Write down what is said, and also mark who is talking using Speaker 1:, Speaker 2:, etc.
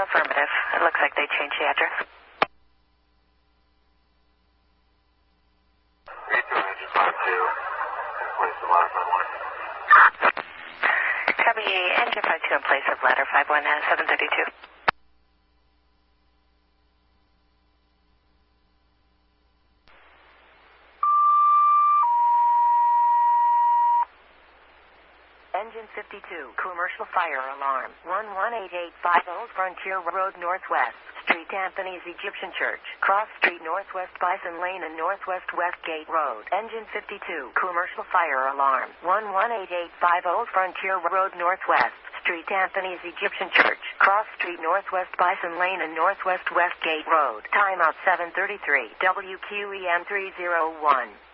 Speaker 1: Affirmative. It looks like they changed the address.
Speaker 2: Engine 52, place of ladder 51.
Speaker 1: Copy Engine 52 in place of ladder 51732. Engine 52, commercial fire alarm. 118850 Old Frontier Road Northwest Street, Anthony's Egyptian Church. Cross Street, Northwest Bison Lane and Northwest Westgate Road. Engine 52, commercial fire alarm. 118850 Old Frontier Road Northwest Street, Anthony's Egyptian Church. Cross Street, Northwest Bison Lane and Northwest Westgate Road. Timeout 7:33. WQEM 301.